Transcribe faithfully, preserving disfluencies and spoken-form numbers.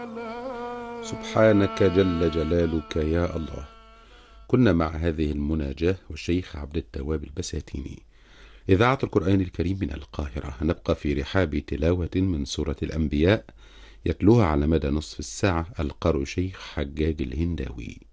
سبحانك جل جلالك يا الله. كنا مع هذه المناجاة والشيخ عبد التواب البساتيني، إذاعة القرآن الكريم من القاهرة. نبقى في رحاب تلاوة من سورة الأنبياء، يتلوها على مدى نصف الساعة القارئ شيخ حجاج الهنداوي.